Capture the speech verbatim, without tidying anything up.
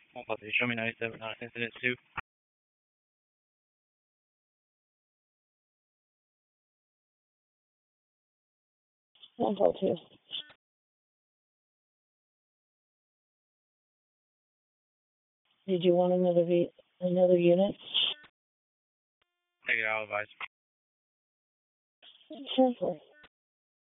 One copy. Show me ninety-seven on incident two. One call two. Did you want another v- another unit? Take it out, advise. Ten four.